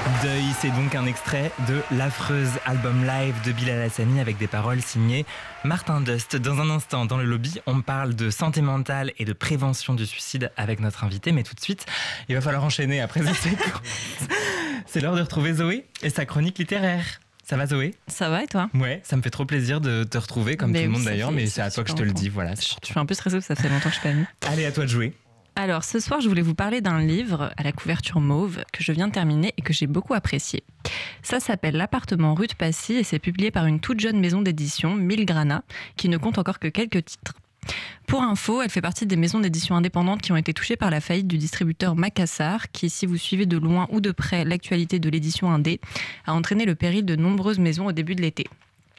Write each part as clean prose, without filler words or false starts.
Deuil, c'est donc un extrait de l'affreuse album live de Bilal Hassani avec des paroles signées Martin Dust. Dans un instant, dans le lobby, on parle de santé mentale et de prévention du suicide avec notre invité. Mais tout de suite, il va falloir enchaîner après cette séquence. C'est l'heure de retrouver Zoé et sa chronique littéraire. Ça va Zoé ? Ça va et toi ? Ouais, ça me fait trop plaisir de te retrouver comme tout le monde d'ailleurs, mais c'est à toi que je te le dis. Voilà, je suis un peu stressée parce que ça fait longtemps que je suis pas venue. Allez, à toi de jouer. Alors, ce soir, je voulais vous parler d'un livre à la couverture mauve que je viens de terminer et que j'ai beaucoup apprécié. Ça s'appelle L'appartement rue de Passy et c'est publié par une toute jeune maison d'édition, Mille Grana, qui ne compte encore que quelques titres. Pour info, elle fait partie des maisons d'édition indépendantes qui ont été touchées par la faillite du distributeur Macassar, qui, si vous suivez de loin ou de près l'actualité de l'édition indé, a entraîné le péril de nombreuses maisons au début de l'été.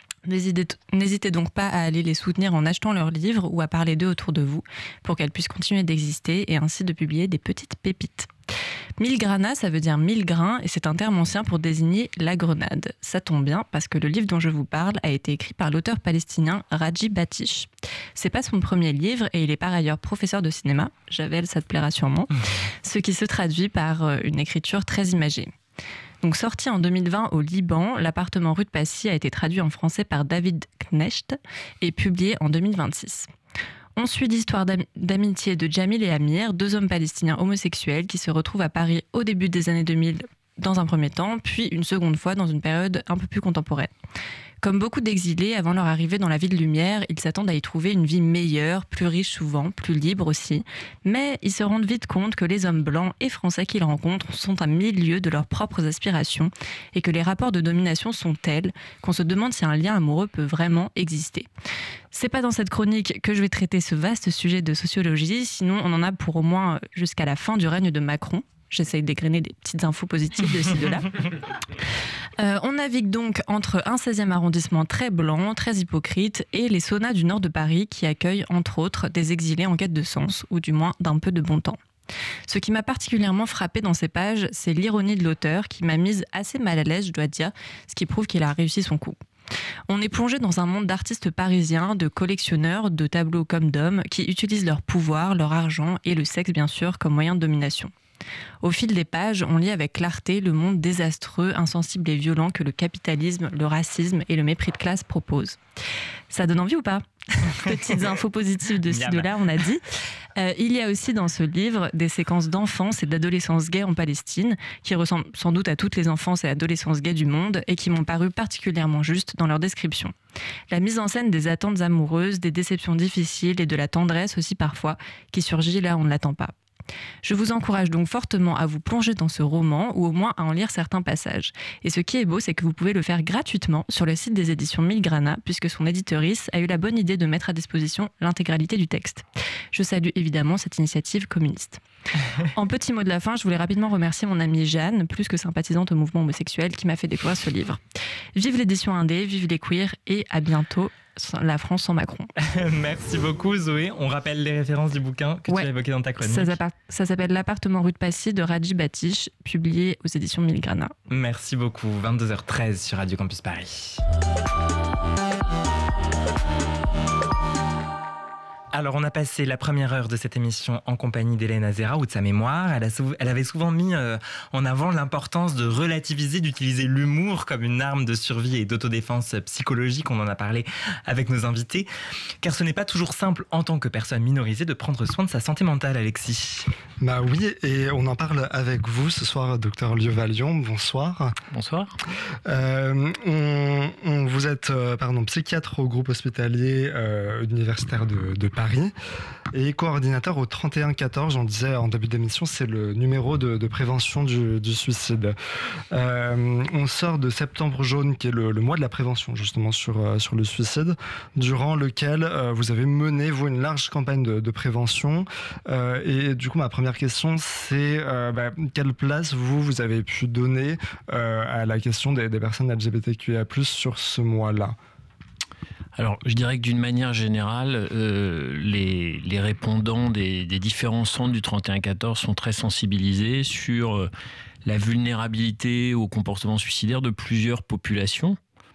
N'hésitez donc pas à aller les soutenir en achetant leurs livres ou à parler d'eux autour de vous pour qu'elles puissent continuer d'exister et ainsi de publier des petites pépites. Mille grana, ça veut dire 1000 grains et c'est un terme ancien pour désigner la grenade. Ça tombe bien parce que le livre dont je vous parle a été écrit par l'auteur palestinien Raji Batish. C'est pas son premier livre et il est par ailleurs professeur de cinéma. Javel, ça te plaira sûrement. Ce qui se traduit par une écriture très imagée. Donc, sorti en 2020 au Liban, L'appartement rue de Passy a été traduit en français par David Knecht et publié en 2026. On suit l'histoire d'amitié de Jamil et Amir, deux hommes palestiniens homosexuels qui se retrouvent à Paris au début des années 2000 dans un premier temps, puis une seconde fois dans une période un peu plus contemporaine. Comme beaucoup d'exilés, avant leur arrivée dans la ville lumière, ils s'attendent à y trouver une vie meilleure, plus riche souvent, plus libre aussi. Mais ils se rendent vite compte que les hommes blancs et français qu'ils rencontrent sont à mille lieues de leurs propres aspirations et que les rapports de domination sont tels qu'on se demande si un lien amoureux peut vraiment exister. C'est pas dans cette chronique que je vais traiter ce vaste sujet de sociologie, sinon on en a pour au moins jusqu'à la fin du règne de Macron. J'essaye d'égrainer des petites infos positives de ci, de là. On navigue donc entre un 16e arrondissement très blanc, très hypocrite, et les saunas du nord de Paris qui accueillent entre autres des exilés en quête de sens, ou du moins d'un peu de bon temps. Ce qui m'a particulièrement frappé dans ces pages, c'est l'ironie de l'auteur qui m'a mise assez mal à l'aise, je dois dire, ce qui prouve qu'il a réussi son coup. On est plongé dans un monde d'artistes parisiens, de collectionneurs, de tableaux comme d'hommes, qui utilisent leur pouvoir, leur argent et le sexe bien sûr comme moyen de domination. Au fil des pages, on lit avec clarté le monde désastreux, insensible et violent que le capitalisme, le racisme et le mépris de classe proposent. Ça donne envie ou pas ? Petites infos positives de ci, de là, on a dit. Il y a aussi dans ce livre des séquences d'enfance et d'adolescence gays en Palestine, qui ressemblent sans doute à toutes les enfances et adolescences gays du monde et qui m'ont paru particulièrement justes dans leur description. La mise en scène des attentes amoureuses, des déceptions difficiles et de la tendresse aussi parfois, qui surgit là où on ne l'attend pas. Je vous encourage donc fortement à vous plonger dans ce roman ou au moins à en lire certains passages. Et ce qui est beau, c'est que vous pouvez le faire gratuitement sur le site des éditions Mille Grana, puisque son éditorice a eu la bonne idée de mettre à disposition l'intégralité du texte. Je salue évidemment cette initiative communiste. En petit mot de la fin, je voulais rapidement remercier mon amie Jeanne, plus que sympathisante au mouvement homosexuel, qui m'a fait découvrir ce livre. Vive l'édition indé, vive les queers et à bientôt. La France sans Macron. Merci beaucoup Zoé. On rappelle les références du bouquin que tu as évoqué dans ta chronique. Ça s'appelle L'appartement rue de Passy de Raji Batish, publié aux éditions Mille Grana. Merci beaucoup. 22h13 sur Radio Campus Paris. Alors, on a passé la première heure de cette émission en compagnie d'Hélène Azera ou de sa mémoire. Elle avait souvent mis en avant l'importance de relativiser, d'utiliser l'humour comme une arme de survie et d'autodéfense psychologique. On en a parlé avec nos invités. Car ce n'est pas toujours simple en tant que personne minorisée de prendre soin de sa santé mentale, Alexis. Bah oui, et on en parle avec vous ce soir, Dr Lieu-Valion. Bonsoir. Bonsoir. Vous êtes psychiatre au groupe hospitalier universitaire de Paris et coordinateur au 3114, on disait en début d'émission, c'est le numéro de prévention du suicide. On sort de Septembre Jaune, qui est le mois de la prévention justement sur le suicide, durant lequel vous avez mené, vous, une large campagne de prévention. Et du coup, ma première question, c'est quelle place vous avez pu donner à la question des personnes LGBTQIA+, sur ce mois-là ? Alors, je dirais que d'une manière générale, les répondants des différents centres du 3114 sont très sensibilisés sur la vulnérabilité au comportement suicidaire de plusieurs populations.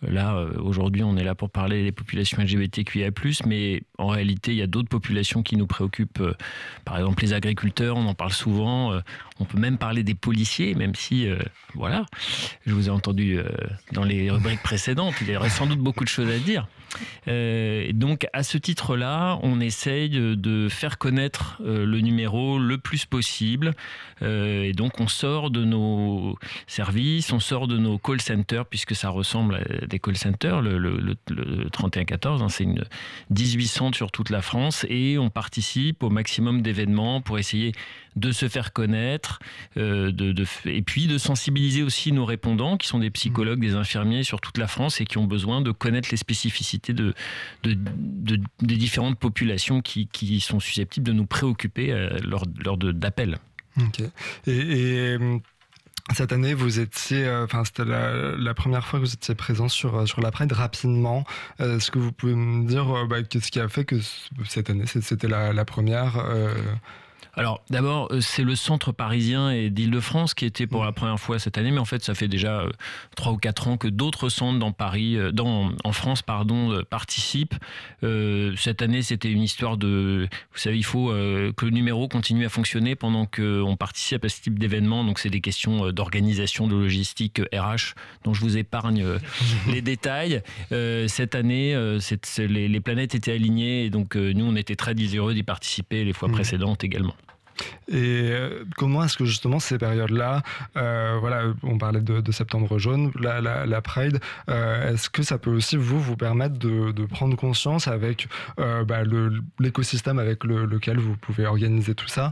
Là, aujourd'hui, on est là pour parler des populations LGBTQIA+, mais en réalité, il y a d'autres populations qui nous préoccupent. Par exemple, les agriculteurs, on en parle souvent. On peut même parler des policiers, même si, voilà, je vous ai entendu dans les rubriques précédentes, il y aurait sans doute beaucoup de choses à dire. Donc, à ce titre-là, on essaye de faire connaître le numéro le plus possible. Et donc, on sort de nos services, on sort de nos call centers, puisque ça ressemble à des call centers, le 3114, hein, c'est une 1800 sur toute la France, et on participe au maximum d'événements pour essayer de se faire connaître, et puis de sensibiliser aussi nos répondants, qui sont des psychologues, des infirmiers sur toute la France, et qui ont besoin de connaître les spécificités des différentes populations qui sont susceptibles de nous préoccuper lors d'appels. Ok. Et cette année, vous étiez, c'était la première fois que vous étiez présent sur la Pride rapidement. Est-ce que vous pouvez me dire qu'est-ce qui a fait que cette année, c'était la première Alors, d'abord, c'est le centre parisien et d'Île-de-France qui était pour la première fois cette année, mais en fait, ça fait déjà 3 ou 4 ans que d'autres centres en France, participent. Cette année, c'était une histoire de... Vous savez, il faut que le numéro continue à fonctionner pendant qu'on participe à ce type d'événement. Donc, c'est des questions d'organisation, de logistique, RH, dont je vous épargne les détails. Cette année, les planètes étaient alignées, et donc nous, on était très désireux d'y participer les fois précédentes également. Et comment est-ce que justement ces périodes-là, on parlait de Septembre Jaune, la Pride, est-ce que ça peut aussi vous permettre de prendre conscience avec l'écosystème avec lequel vous pouvez organiser tout ça,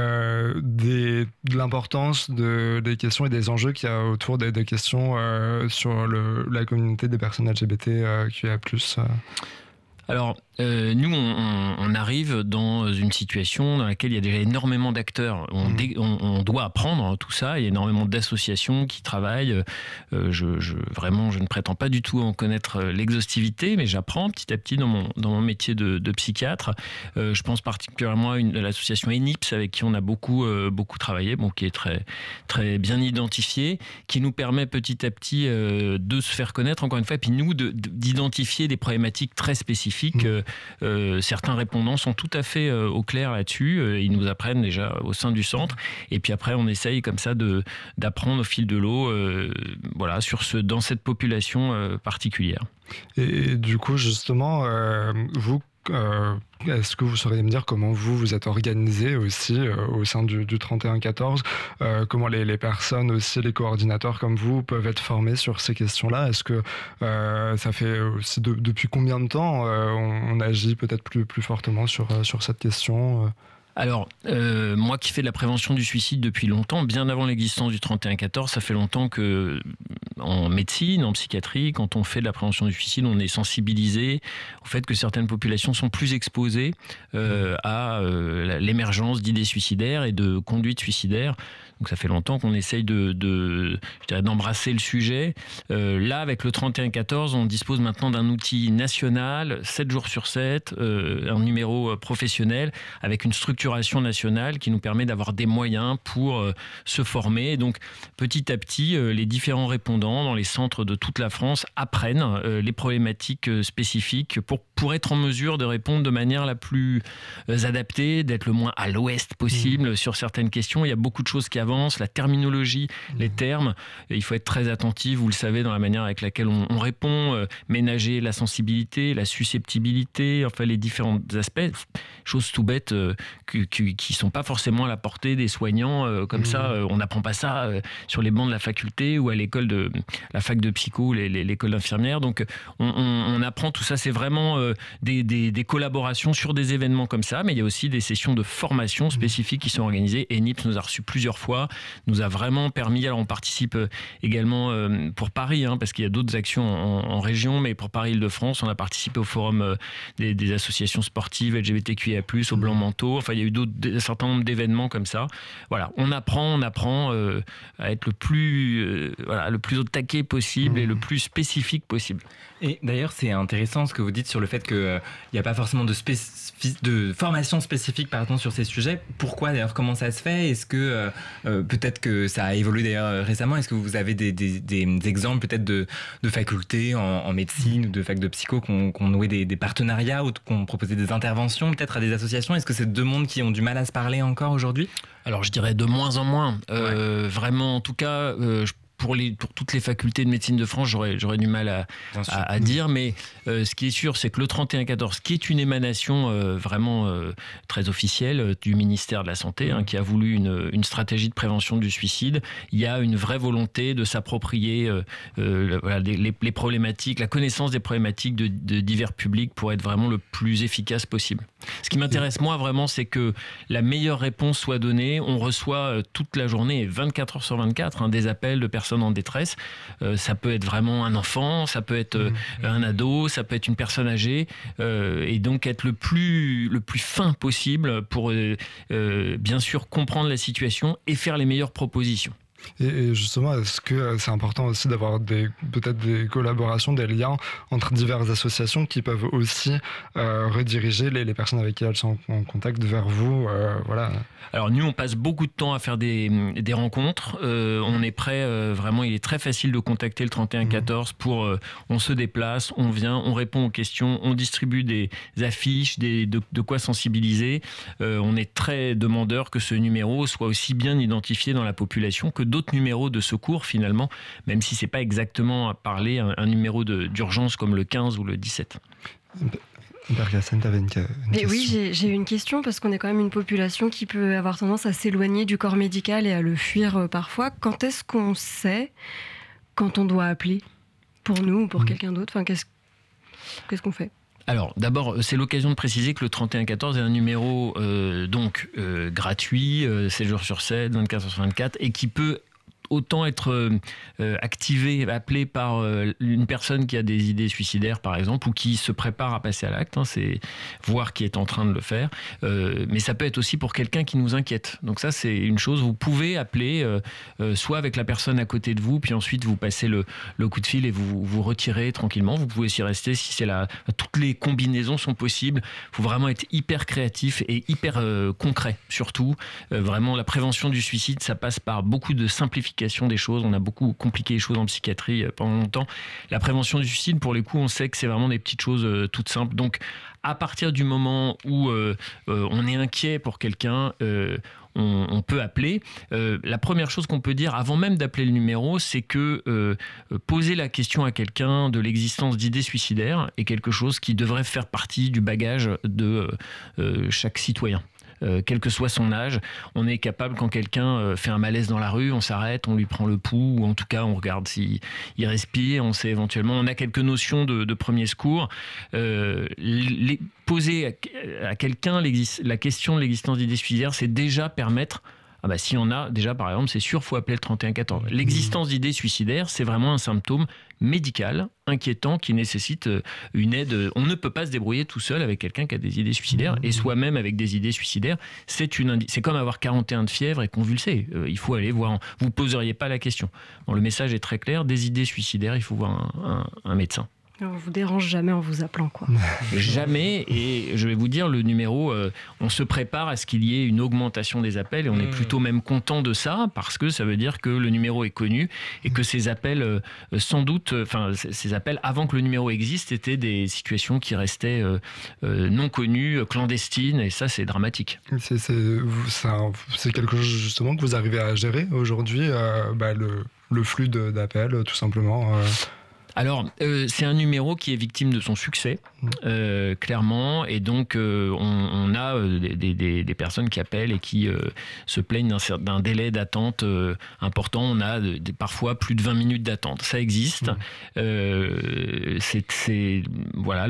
de l'importance des questions et des enjeux qu'il y a autour des questions sur la communauté des personnes LGBTQIA+. Alors, nous, on arrive dans une situation dans laquelle il y a déjà énormément d'acteurs. On doit apprendre tout ça. Il y a énormément d'associations qui travaillent. Vraiment, je ne prétends pas du tout en connaître l'exhaustivité, mais j'apprends petit à petit dans mon métier de psychiatre. Je pense particulièrement à l'association ENIPS, avec qui on a beaucoup travaillé, qui est très, très bien identifiée, qui nous permet petit à petit de se faire connaître, encore une fois, et puis nous, d'identifier des problématiques très spécifiques. Certains répondants sont tout à fait au clair là-dessus. Ils nous apprennent déjà au sein du centre. Et puis après, on essaye comme ça d'apprendre au fil de l'eau dans cette population particulière. Et du coup, justement, vous, est-ce que vous sauriez me dire comment vous êtes organisé aussi au sein du 3114, comment les personnes aussi, les coordinateurs comme vous peuvent être formés sur ces questions-là? Est-ce que ça fait aussi depuis combien de temps on agit peut-être plus fortement sur cette question Alors, moi qui fais de la prévention du suicide depuis longtemps, bien avant l'existence du 3114, ça fait longtemps que en médecine, en psychiatrie, quand on fait de la prévention du suicide, on est sensibilisé au fait que certaines populations sont plus exposées à l'émergence d'idées suicidaires et de conduites suicidaires. Donc ça fait longtemps qu'on essaye d'embrasser le sujet. Là, avec le 3114, on dispose maintenant d'un outil national, 7 jours sur 7, un numéro professionnel avec une structuration nationale qui nous permet d'avoir des moyens pour se former. Et donc, petit à petit, les différents répondants dans les centres de toute la France apprennent les problématiques spécifiques pour être en mesure de répondre de manière la plus adaptée, d'être le moins à l'ouest possible sur certaines questions. Il y a beaucoup de choses qui avancent, la terminologie, les termes. Il faut être très attentif, vous le savez, dans la manière avec laquelle on répond, ménager la sensibilité, la susceptibilité, enfin les différents aspects, choses tout bêtes qui sont pas forcément à la portée des soignants comme ça. On n'apprend pas ça sur les bancs de la faculté ou à l'école de la fac de psycho, l'école d'infirmière. Donc on apprend tout ça. C'est vraiment des collaborations sur des événements comme ça, mais il y a aussi des sessions de formation spécifiques qui sont organisées. ENIPS nous a reçus plusieurs fois, nous a vraiment permis, alors on participe également pour Paris, parce qu'il y a d'autres actions en région, mais pour Paris-Île-de-France, on a participé au forum des associations sportives LGBTQIA+, au Blanc Manteau, enfin il y a eu un certain nombre d'événements comme ça. Voilà, on apprend à être le plus au taquet possible et le plus spécifique possible. Et d'ailleurs, c'est intéressant ce que vous dites sur le fait qu'il n'y a pas forcément de formation spécifique sur ces sujets. Pourquoi d'ailleurs? Comment ça se fait? Est-ce que Peut-être que ça a évolué d'ailleurs récemment. Est-ce que vous avez des exemples peut-être de facultés en médecine ou de fac de psycho qui ont noué des partenariats ou qui ont proposé des interventions peut-être à des associations? Est-ce que c'est deux mondes qui ont du mal à se parler encore aujourd'hui? Alors je dirais de moins en moins. Vraiment, en tout cas, pour toutes les facultés de médecine de France, j'aurais du mal à dire, mais ce qui est sûr, c'est que le 3114, qui est une émanation vraiment très officielle du ministère de la Santé, qui a voulu une stratégie de prévention du suicide, il y a une vraie volonté de s'approprier les problématiques, la connaissance des problématiques de divers publics pour être vraiment le plus efficace possible. Ce qui m'intéresse moi vraiment, c'est que la meilleure réponse soit donnée. On reçoit toute la journée, 24 heures sur 24, des appels de personnes en détresse. Ça peut être vraiment un enfant, ça peut être un ado, ça peut être une personne âgée, et donc être le plus fin possible pour bien sûr comprendre la situation et faire les meilleures propositions. Et justement, est-ce que c'est important aussi d'avoir peut-être des collaborations, des liens entre diverses associations qui peuvent aussi rediriger les personnes avec qui elles sont en contact vers vous, voilà. Alors nous, on passe beaucoup de temps à faire des rencontres. On est prêt, vraiment, il est très facile de contacter le 3114 pour... on se déplace, on vient, on répond aux questions, on distribue des affiches, de quoi sensibiliser. On est très demandeur que ce numéro soit aussi bien identifié dans la population que d'autres numéros de secours finalement, même si c'est pas exactement à parler un numéro d'urgence comme le 15 ou le 17. Bergassen, tu avais une question. Oui, j'ai une question parce qu'on est quand même une population qui peut avoir tendance à s'éloigner du corps médical et à le fuir parfois. Quand est-ce qu'on sait quand on doit appeler pour nous ou pour quelqu'un d'autre? Enfin, qu'est-ce qu'on fait? Alors, d'abord, c'est l'occasion de préciser que le 3114 est un numéro gratuit, 7 jours sur 7, 24 heures sur 24, et qui peut autant être activé, appelé par une personne qui a des idées suicidaires, par exemple, ou qui se prépare à passer à l'acte, c'est voir qui est en train de le faire, mais ça peut être aussi pour quelqu'un qui nous inquiète. Donc ça, c'est une chose, vous pouvez appeler soit avec la personne à côté de vous, puis ensuite vous passez le coup de fil et vous retirez tranquillement. Vous pouvez aussi rester si c'est toutes les combinaisons sont possibles. Il faut vraiment être hyper créatif et hyper concret, surtout. Vraiment, la prévention du suicide, ça passe par beaucoup de simplification des choses. On a beaucoup compliqué les choses en psychiatrie pendant longtemps. La prévention du suicide, pour les coups, on sait que c'est vraiment des petites choses toutes simples. Donc, à partir du moment où on est inquiet pour quelqu'un, on peut appeler. La première chose qu'on peut dire, avant même d'appeler le numéro, c'est que poser la question à quelqu'un de l'existence d'idées suicidaires est quelque chose qui devrait faire partie du bagage de chaque citoyen. Quel que soit son âge, on est capable, quand quelqu'un fait un malaise dans la rue, on s'arrête, on lui prend le pouls, ou en tout cas on regarde s'il respire, on sait éventuellement, on a quelques notions de premier secours. Poser à quelqu'un la question de l'existence d'idées suicidaires, c'est déjà permettre... si on a, déjà par exemple, c'est sûr, il faut appeler le 3114. L'existence d'idées suicidaires, c'est vraiment un symptôme médical, inquiétant, qui nécessite une aide. On ne peut pas se débrouiller tout seul avec quelqu'un qui a des idées suicidaires, et soi-même avec des idées suicidaires, c'est comme avoir 41 de fièvre et convulser. Il faut aller voir, vous ne poseriez pas la question. Bon, le message est très clair, des idées suicidaires, il faut voir un médecin. On vous dérange jamais en vous appelant, quoi. Jamais, et je vais vous dire, le numéro, on se prépare à ce qu'il y ait une augmentation des appels, et on est plutôt même content de ça, parce que ça veut dire que le numéro est connu, et que ces appels, sans doute, ces appels avant que le numéro existe, étaient des situations qui restaient non connues, clandestines, et ça, c'est dramatique. C'est quelque chose justement que vous arrivez à gérer aujourd'hui, le flux d'appels, tout simplement. Alors, c'est un numéro qui est victime de son succès, clairement, et donc on a des personnes qui appellent et qui se plaignent d'un délai d'attente important. On a parfois plus de 20 minutes d'attente. Ça existe. Voilà,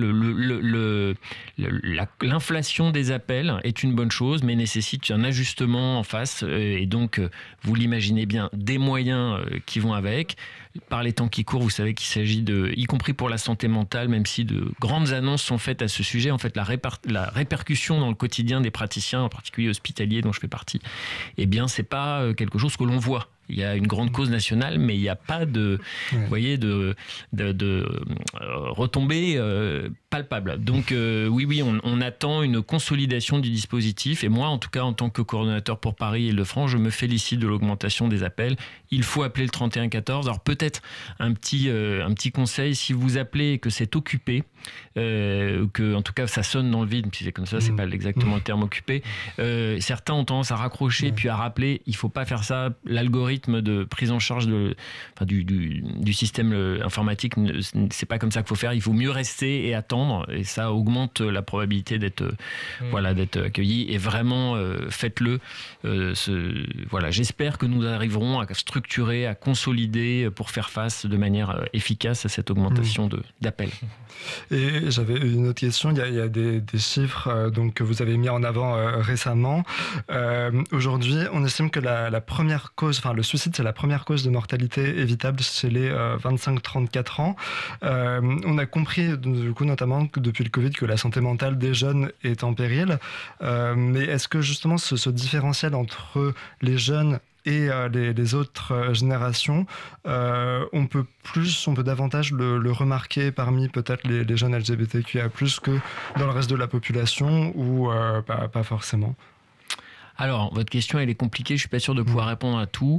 l'inflation des appels est une bonne chose, mais nécessite un ajustement en face, et donc, vous l'imaginez bien, des moyens qui vont avec. Par les temps qui courent, vous savez qu'il s'agit y compris pour la santé mentale, même si de grandes annonces sont faites à ce sujet, en fait, la répercussion dans le quotidien des praticiens, en particulier hospitaliers dont je fais partie, eh bien, c'est pas quelque chose que l'on voit. Il y a une grande cause nationale, mais il n'y a pas de, vous voyez, de retombées palpables. Donc oui, on attend une consolidation du dispositif. Et moi, en tout cas, en tant que coordonnateur pour Paris et Île-de-France, je me félicite de l'augmentation des appels. Il faut appeler le 3114. Alors peut-être un petit conseil, si vous appelez et que c'est occupé, que en tout cas ça sonne dans le vide, puis c'est comme ça, c'est pas exactement le terme occupé. Certains ont tendance à raccrocher puis à rappeler. Il faut pas faire ça. L'algorithme de prise en charge du système informatique, c'est pas comme ça qu'il faut faire. Il faut mieux rester et attendre, et ça augmente la probabilité d'être accueilli. Et vraiment, faites-le. J'espère que nous arriverons à structurer, à consolider pour faire face de manière efficace à cette augmentation d'appels. Et j'avais une autre question. Il y a des chiffres que vous avez mis en avant récemment. Aujourd'hui, on estime que la première cause, le suicide, c'est la première cause de mortalité évitable chez les 25-34 ans. On a compris, du coup, notamment que depuis le Covid, que la santé mentale des jeunes est en péril. Mais est-ce que justement ce différentiel entre les jeunes et les autres générations, on peut davantage le remarquer parmi peut-être les jeunes LGBTQIA+, que dans le reste de la population, ou pas forcément? Alors, votre question, elle est compliquée. Je suis pas sûr de pouvoir répondre à tout.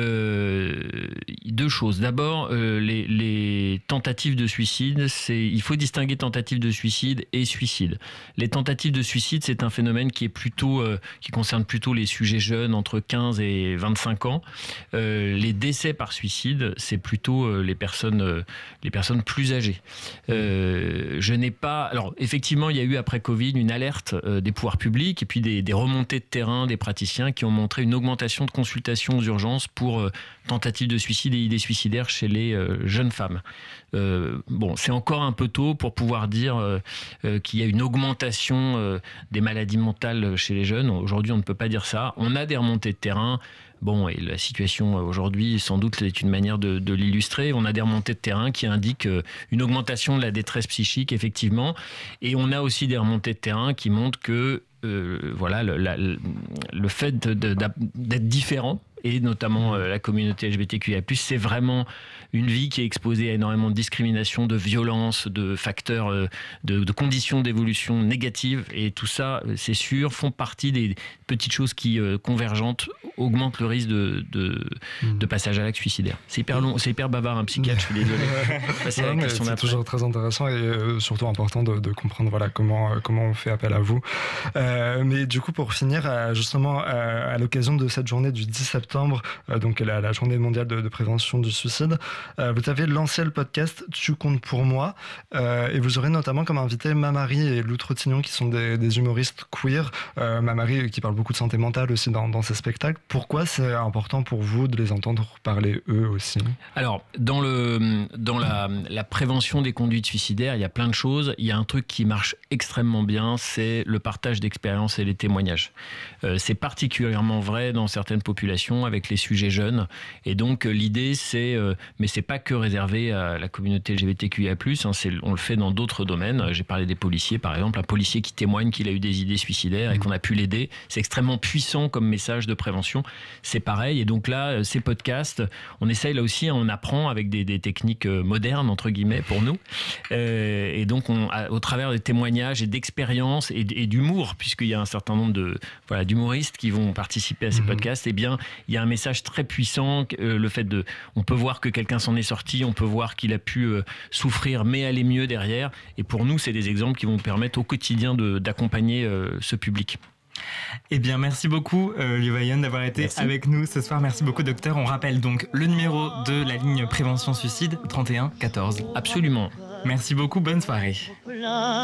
Deux choses. D'abord, les tentatives de suicide, il faut distinguer tentatives de suicide et suicide. Les tentatives de suicide, c'est un phénomène qui concerne plutôt les sujets jeunes entre 15 et 25 ans. Les décès par suicide, c'est plutôt les personnes plus âgées. Je n'ai pas. Alors, effectivement, il y a eu après Covid une alerte des pouvoirs publics et puis des remontées de terrain des praticiens qui ont montré une augmentation de consultations aux urgences pour tentatives de suicide et idées suicidaires chez les jeunes femmes. C'est encore un peu tôt pour pouvoir dire qu'il y a une augmentation des maladies mentales chez les jeunes. Aujourd'hui, on ne peut pas dire ça. On a des remontées de terrain. Et la situation aujourd'hui, sans doute, est une manière de l'illustrer. On a des remontées de terrain qui indiquent une augmentation de la détresse psychique, effectivement. Et on a aussi des remontées de terrain qui montrent que le fait d'être différent, et notamment la communauté LGBTQIA+, c'est vraiment une vie qui est exposée à énormément de discrimination, de violence, de facteurs, de conditions d'évolution négatives. Et tout ça, c'est sûr, font partie des petites choses qui, convergentes, augmentent le risque de passage à l'acte suicidaire. C'est hyper long, c'est hyper bavard, un psychiatre, je suis désolé. C'est toujours très intéressant et surtout important de comprendre comment on fait appel à vous. Mais du coup, pour finir, justement, à l'occasion de cette journée du 10 septembre, donc la journée mondiale de prévention du suicide, vous avez lancé le podcast Tu comptes pour moi, et vous aurez notamment comme invité Mamary et Lou Trottignon, qui sont des humoristes queer. Mamary qui parle beaucoup de santé mentale aussi dans ses spectacles. Pourquoi c'est important pour vous de les entendre parler eux aussi? Alors, dans la prévention des conduites suicidaires, il y a plein de choses. Il y a un truc qui marche extrêmement bien, c'est le partage d'expériences et les témoignages. C'est particulièrement vrai dans certaines populations avec les sujets jeunes. Et donc, l'idée, mais c'est pas que réservé à la communauté LGBTQIA+, on le fait dans d'autres domaines. J'ai parlé des policiers, par exemple. Un policier qui témoigne qu'il a eu des idées suicidaires et qu'on a pu l'aider. C'est extrêmement puissant comme message de prévention. C'est pareil. Et donc là, ces podcasts, on essaye là aussi, on apprend avec des techniques modernes, entre guillemets, pour nous. Et donc, au travers des témoignages et d'expériences et d'humour, puisqu'il y a un certain nombre d'humoristes qui vont participer à ces podcasts, eh bien, il y a un message très puissant. Le fait on peut voir que quelqu'un s'en est sorti, on peut voir qu'il a pu souffrir, mais aller mieux derrière. Et pour nous, c'est des exemples qui vont permettre au quotidien d'accompagner ce public. Eh bien, merci beaucoup, Liu Weiyan, d'avoir été avec nous ce soir. Merci beaucoup, docteur. On rappelle donc le numéro de la ligne prévention suicide, 31 14. Absolument. Merci beaucoup, bonne soirée.